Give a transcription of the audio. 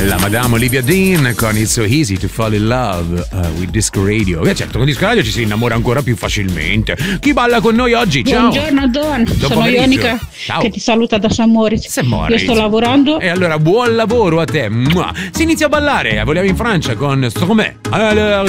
La Madame Olivia Dean con It's So Easy to Fall in Love with Disco Radio. E certo, con Disco Radio ci si innamora ancora più facilmente. Chi balla con noi oggi? Ciao. Buongiorno Don, sono Ionica che ti saluta da San Moritz. Io sto lavorando. E allora buon lavoro a te. Si inizia a ballare, vogliamo in Francia con Stromae. Alors